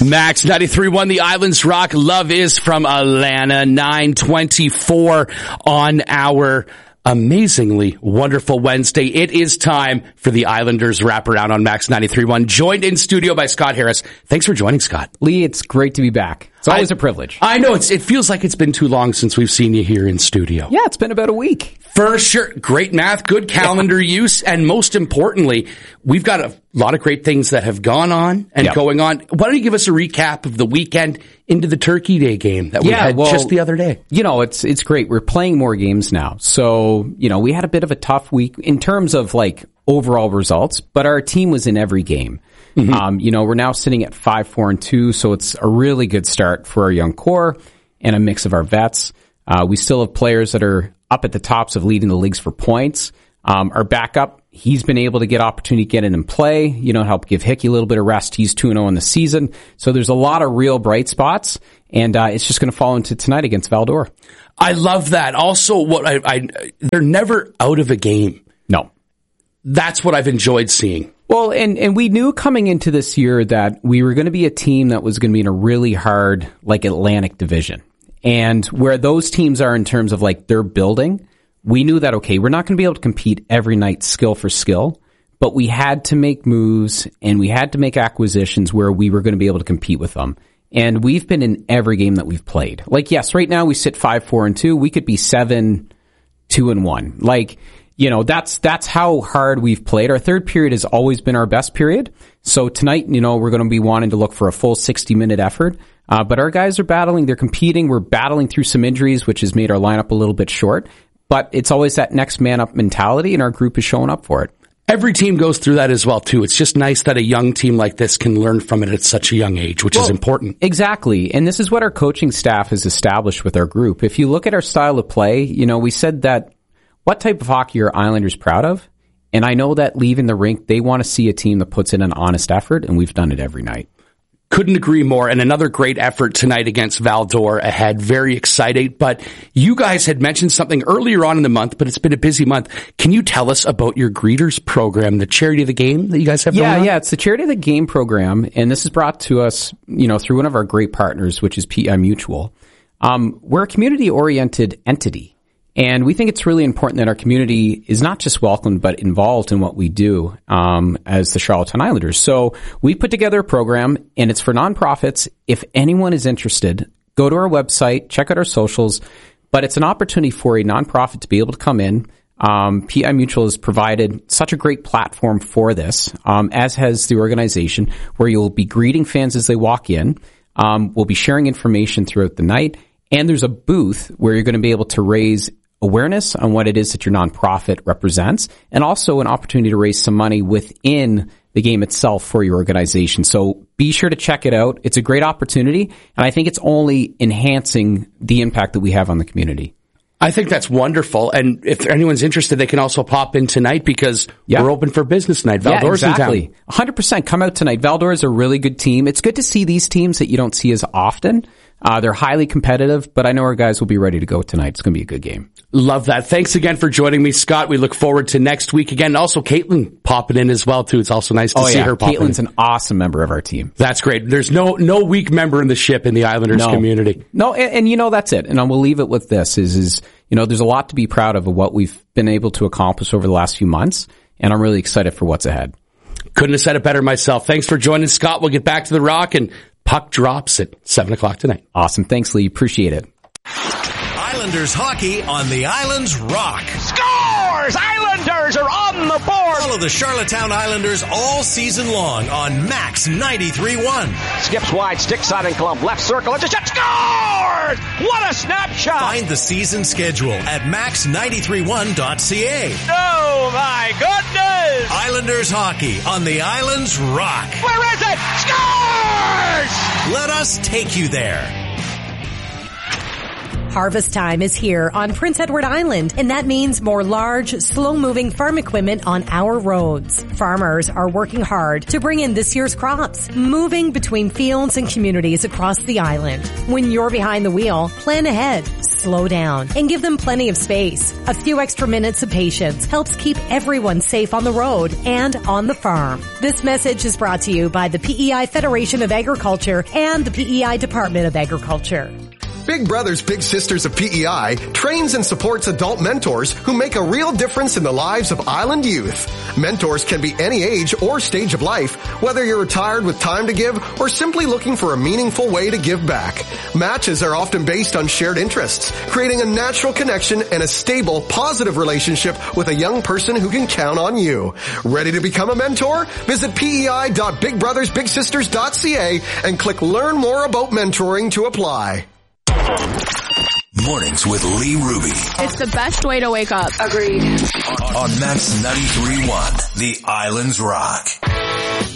Max 93.1, the Islands Rock. Love is from Atlanta. 9:24 on our amazingly wonderful Wednesday. It is time for the Islanders wraparound on Max 93.1. Joined in studio by Scott Harris. Thanks for joining, Scott. Lee, it's great to be back. It's always a privilege. I know. It feels like it's been too long since we've seen you here in studio. Yeah, it's been about a week. For sure. Great math, good calendar use, and most importantly, we've got a lot of great things that have gone on and going on. Why don't you give us a recap of the weekend into the Turkey Day game that we had just the other day? You know, it's great. We're playing more games now. So, you know, we had a bit of a tough week in terms of like overall results, but our team was in every game. Mm-hmm. You know, we're now sitting at 5-4-2, so it's a really good start for our young core and a mix of our vets. We still have players that are up at the tops of leading the leagues for points. Our backup, he's been able to get opportunity to get in and play, you know, help give Hickey a little bit of rest. He's 2-0 in the season. So there's a lot of real bright spots, and it's just going to fall into tonight against Val-d'Or. I love that. Also, they're never out of a game. No. That's what I've enjoyed seeing. Well, and we knew coming into this year that we were going to be a team that was going to be in a really hard, like, Atlantic division. And where those teams are in terms of, like, their building, we knew that, okay, we're not going to be able to compete every night skill for skill, but we had to make moves and we had to make acquisitions where we were going to be able to compete with them. And we've been in every game that we've played. Like, yes, right now we sit 5-4-2. We could be 7-2-1. Like, you know, that's how hard we've played. Our third period has always been our best period. So tonight, you know, we're going to be wanting to look for a full 60-minute effort. But our guys are battling. They're competing. We're battling through some injuries, which has made our lineup a little bit short. But it's always that next man up mentality, and our group is showing up for it. Every team goes through that as well, too. It's just nice that a young team like this can learn from it at such a young age, which is important. Exactly. And this is what our coaching staff has established with our group. If you look at our style of play, you know, we said that what type of hockey are Islanders proud of? And I know that leaving the rink, they want to see a team that puts in an honest effort, and we've done it every night. Couldn't agree more. And another great effort tonight against Val-d'Or ahead. Very excited. But you guys had mentioned something earlier on in the month, but it's been a busy month. Can you tell us about your Greeters program, the Charity of the Game that you guys have going on? Yeah, it's the Charity of the Game program. And this is brought to us, you know, through one of our great partners, which is PI Mutual. We're a community-oriented entity. And we think it's really important that our community is not just welcomed, but involved in what we do as the Charlottetown Islanders. So we put together a program, and it's for nonprofits. If anyone is interested, go to our website, check out our socials. But it's an opportunity for a nonprofit to be able to come in. PI Mutual has provided such a great platform for this, as has the organization, where you'll be greeting fans as they walk in. We'll be sharing information throughout the night. And there's a booth where you're going to be able to raise awareness on what it is that your nonprofit represents, and also an opportunity to raise some money within the game itself for your organization. So be sure to check it out. It's a great opportunity, and I think it's only enhancing the impact that we have on the community. I think that's wonderful. And if anyone's interested, they can also pop in tonight because we're open for business tonight. Val-d'Or's in town. 100%. Come out tonight. Val-d'Or is a really good team. It's good to see these teams that you don't see as often. They're highly competitive, but I know our guys will be ready to go tonight. It's going to be a good game. Love that. Thanks again for joining me, Scott. We look forward to next week again. Also, Caitlin popping in as well, too. It's also nice to see her pop in. Caitlin's an awesome member of our team. That's great. There's no weak member in the ship in the Islanders community. No, and you know, that's it. And we'll leave it with this is, you know, there's a lot to be proud of what we've been able to accomplish over the last few months. And I'm really excited for what's ahead. Couldn't have said it better myself. Thanks for joining, Scott. We'll get back to the Rock, and puck drops at 7 o'clock tonight. Awesome. Thanks, Lee. Appreciate it. Islanders hockey on the Islands Rock. Scores! Islanders are on the board! Follow the Charlottetown Islanders all season long on Max 93.1. Skips wide, stick side and clump, left circle, it's a shot, scores! What a snapshot! Find the season schedule at max931.ca. Oh my goodness! Islanders hockey on the Islands Rock. Where is it? Scores! Let us take you there. Harvest time is here on Prince Edward Island, and that means more large, slow-moving farm equipment on our roads. Farmers are working hard to bring in this year's crops, moving between fields and communities across the island. When you're behind the wheel, plan ahead, slow down, and give them plenty of space. A few extra minutes of patience helps keep everyone safe on the road and on the farm. This message is brought to you by the PEI Federation of Agriculture and the PEI Department of Agriculture. Big Brothers Big Sisters of PEI trains and supports adult mentors who make a real difference in the lives of island youth. Mentors can be any age or stage of life, whether you're retired with time to give or simply looking for a meaningful way to give back. Matches are often based on shared interests, creating a natural connection and a stable, positive relationship with a young person who can count on you. Ready to become a mentor? Visit pei.bigbrothersbigsisters.ca and click Learn More About Mentoring to apply. Mornings with Lee Ruby. It's the best way to wake up. Agreed. On Max 93.1, The Islands Rock.